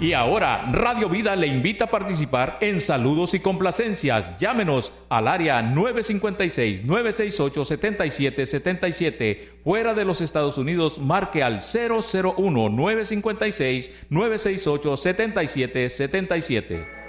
Y ahora, Radio Vida le invita a participar en Saludos y Complacencias. Llámenos al área 956-968-7777. Fuera de los Estados Unidos, marque al 001-956-968-7777.